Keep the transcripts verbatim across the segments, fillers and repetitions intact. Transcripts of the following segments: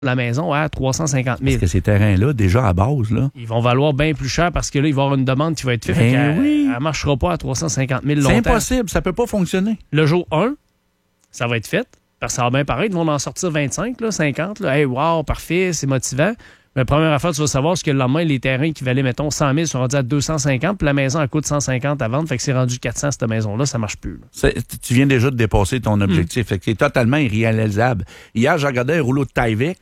la maison à trois cent cinquante mille. Parce que ces terrains-là, déjà à base, là, ils vont valoir bien plus cher parce que là, il va y avoir une demande qui va être faite. Ben elle, oui. elle ne marchera pas à trois cent cinquante mille longtemps. C'est impossible, ça peut pas fonctionner. Le jour un, ça va être fait. Parce que ça va bien paraître, ils vont en sortir vingt-cinq, là, cinquante. Là. Hey, wow, parfait, c'est motivant. Mais la première affaire, tu vas savoir, c'est que le lendemain, les terrains qui valaient, mettons, cent mille sont rendus à deux cent cinquante, puis la maison, elle coûte cent cinquante à vendre, fait que c'est rendu quatre cents, cette maison-là, ça marche plus. Tu viens déjà de dépasser ton objectif, mmh. fait que c'est totalement irréalisable. Hier, j'ai regardé un rouleau de Tyvek,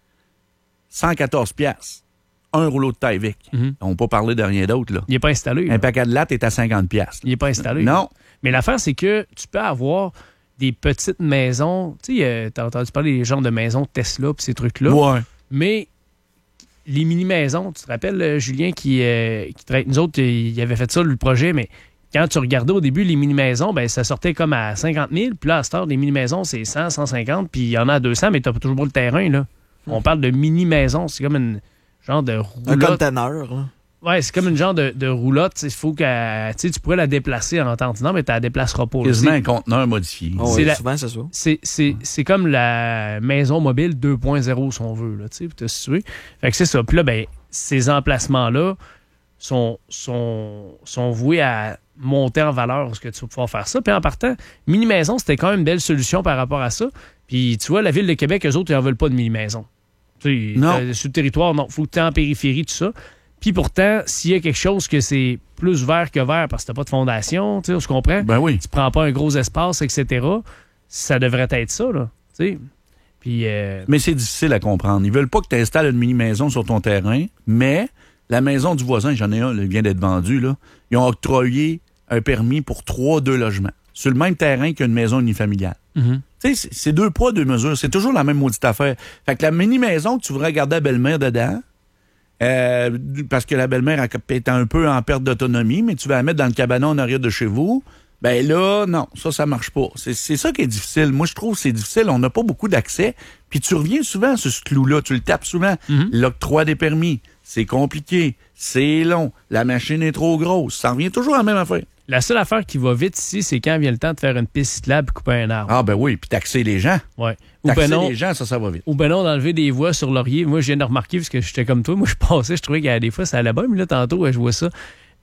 cent quatorze piastres. Un rouleau de Tyvek. Mm-hmm. On ne peut pas parler de rien d'autre, là. Il n'est pas installé. Là. Un paquet de lattes est à cinquante piastres. Il n'est pas installé. Non. Là. Mais l'affaire, c'est que tu peux avoir des petites maisons. Tu sais, euh, t'as entendu parler des genres de maisons Tesla et ces trucs-là. Ouais. Mais les mini-maisons, tu te rappelles, euh, Julien, qui, euh, qui travaille avec nous autres, il avait fait ça, le projet, mais quand tu regardais au début les mini-maisons, ben ça sortait comme à cinquante mille. Puis là, à cette heure, les mini-maisons, c'est cent, cent cinquante, puis il y en a à deux cents, mais tu n'as toujours pas le terrain, là. On parle de mini-maison. C'est comme une genre de roulotte. Un conteneur. Hein? Ouais, c'est comme une genre de, de roulotte. Il faut que tu pourrais la déplacer en temps non, mais tu la déplaceras pas. Quasiment un conteneur modifié. Oh, c'est oui, la, souvent, c'est ça. C'est, c'est, c'est comme la maison mobile deux point zéro, si on veut, là, pour te situer. Fait que c'est ça. Puis là, ben, ces emplacements-là sont, sont, sont voués à monter en valeur parce que tu vas pouvoir faire ça. Puis en partant, mini-maison, c'était quand même une belle solution par rapport à ça. Puis tu vois, la Ville de Québec, eux autres, ils n'en veulent pas de mini-maison. Tu sais, non. Sur le territoire, non. Il faut que tu aies en périphérie, tout ça. Puis pourtant, s'il y a quelque chose que c'est plus vert que vert parce que tu n'as pas de fondation, tu sais, on se comprend? Ben oui. Tu prends pas un gros espace, et cetera. Ça devrait être ça, là. Tu sais. Puis, euh... Mais c'est difficile à comprendre. Ils veulent pas que tu installes une mini-maison sur ton terrain, mais la maison du voisin, j'en ai un, là, il vient d'être vendu, là, ils ont octroyé un permis pour trois, deux logements. Sur le même terrain qu'une maison unifamiliale. Mm-hmm. Tu sais, c'est deux poids, deux mesures. C'est toujours la même maudite affaire. Fait que la mini-maison que tu voudrais garder la belle-mère dedans, euh, parce que la belle-mère est un peu en perte d'autonomie, mais tu vas la mettre dans le cabanon en arrière de chez vous, ben là, non, ça, ça marche pas. C'est, c'est ça qui est difficile. Moi, je trouve que c'est difficile. On n'a pas beaucoup d'accès. Puis tu reviens souvent sur ce clou-là. Tu le tapes souvent. Mm-hmm. L'octroi des permis, c'est compliqué, c'est long, la machine est trop grosse. Ça revient toujours à la même affaire. La seule affaire qui va vite ici, c'est quand vient le temps de faire une piste cyclable et couper un arbre. Ah ben oui, puis taxer les gens. Ouais. Ou taxer ben non, les gens, ça, ça va vite. Ou ben non, d'enlever des voies sur Laurier. Moi, je viens de remarquer, parce que j'étais comme toi, moi, je passais, je trouvais qu'il y a des fois, ça allait bien, mais là, tantôt, je vois ça.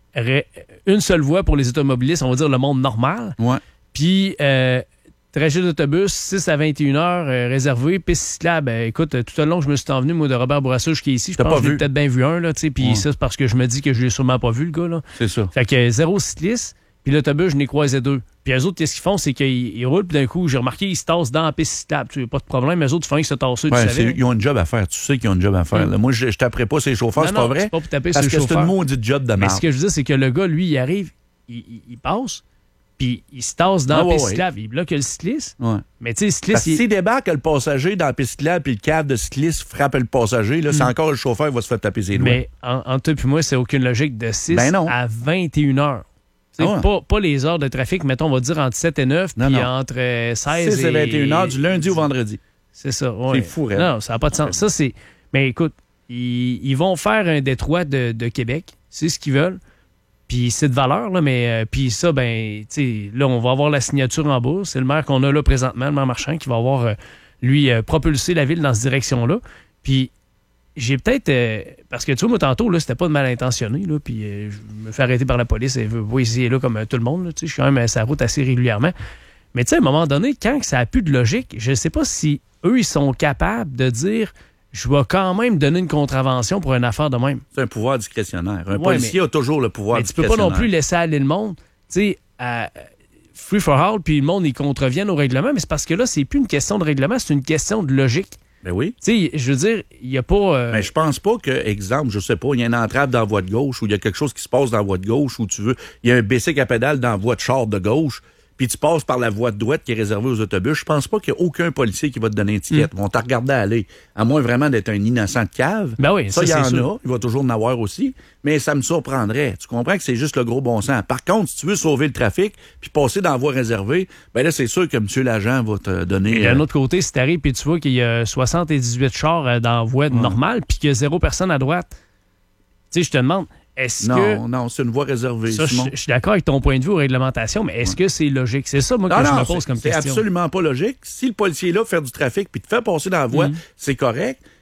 Une seule voie pour les automobilistes, on va dire le monde normal. Ouais. Puis, euh, trajet d'autobus, six à vingt et une heures, euh, réservé, piste cyclable. Euh, écoute, tout le long, je me suis envenu, moi, de Robert Bourassa jusqu'à ici. Je T'as pense pas que j'ai vu. peut-être bien vu un, là, tu sais. Puis ouais. ça, c'est parce que je me dis que je l'ai sûrement pas vu, le gars, là. C'est ça. Fait que zéro cycliste. Puis l'autobus, je n'ai croisé deux. Puis eux autres, qu'est-ce qu'ils font? C'est qu'ils ils roulent, puis d'un coup, j'ai remarqué, ils se tassent dans la piste cyclable. Tu n'as pas de problème. Eux autres, ils font qu'ils se tassent, ouais, tu savais. Ils ont un job à faire. Tu sais qu'ils ont un job à faire. Mm. Là. Moi, je ne taperai pas ces chauffeurs, non, c'est non, pas vrai. C'est pas pour taper parce sur que les c'est un maudit job de Mais merde. ce que je veux dire, c'est que le gars, lui, il arrive, il, il, il passe, puis il se tasse dans ah, la ouais, piste ouais. cyclable. Il bloque le cycliste. Ouais. Mais tu sais, le cycliste... Parce que il... s'il débarque le passager dans la piste cyclable, puis le cadre de cycliste frappe le passager, là, mm. c'est encore le chauffeur qui va se faire taper ses doigts. Mais en, entre toi et moi, c'est aucune logique de six ben non. à vingt et une heures. Ah ouais. pas, pas les heures de trafic, mettons, on va dire entre sept et neuf, puis entre euh, seize six et vingt et une heures du lundi au vendredi. C'est ça, oui. C'est fou, hein? Non, ça n'a pas de sens. Ça, c'est... Mais écoute, ils, ils vont faire un détroit de, de Québec, c'est ce qu'ils veulent, puis c'est de valeur, là, mais euh, puis ça, ben, tu sais, là, on va avoir la signature en bas. C'est le maire qu'on a là présentement, le maire Marchand, qui va avoir, euh, lui, euh, propulsé la ville dans cette direction-là. Puis j'ai peut-être... Euh, parce que, tu vois, moi, tantôt, là, c'était pas de mal intentionné, là, puis euh, je me fais arrêter par la police et veut ici et là comme euh, tout le monde, là, tu sais, je suis quand même à sa route assez régulièrement. Mais, tu sais, à un moment donné, quand ça n'a plus de logique, je sais pas si eux, ils sont capables de dire, je vais quand même donner une contravention pour une affaire de même. C'est un pouvoir discrétionnaire. Un ouais, policier mais, a toujours le pouvoir mais discrétionnaire. Tu peux pas non plus laisser aller le monde, tu sais, à free for all, puis le monde, ils contreviennent au règlement, mais c'est parce que là, c'est plus une question de règlement, c'est une question de logique. Ben oui. Tu sais, je veux dire, il n'y a pas... Euh... Mais je pense pas que, exemple, je sais pas, il y a une entrave dans la voie de gauche ou il y a quelque chose qui se passe dans la voie de gauche ou tu veux, il y a un bicycle à pédale dans la voie de char de gauche, puis tu passes par la voie de droite qui est réservée aux autobus. Je pense pas qu'il y a aucun policier qui va te donner une étiquette. Mmh. Ils vont te regarder aller. À moins vraiment d'être un innocent de cave. Ben oui, ça, ça, il y en sûr. a. Il va toujours en avoir aussi. Mais ça me surprendrait. Tu comprends que c'est juste le gros bon sens. Par contre, si tu veux sauver le trafic puis passer dans la voie réservée, ben là, c'est sûr que monsieur l'agent va te donner... Et d'un autre côté, si t'arrives puis tu vois qu'il y a soixante-dix-huit chars dans la voie ouais. normale puis qu'il y a zéro personne à droite, tu sais, je te demande, est-ce non, que... Non, non, c'est une voie réservée, ça, je, Simon. je suis d'accord avec ton point de vue aux réglementations, mais est-ce Ouais. que c'est logique? C'est ça, moi, que non, je non, me pose comme c'est question. absolument pas logique. Si le policier est là pour faire du trafic puis te fait passer dans la voie, Mm. c'est correct.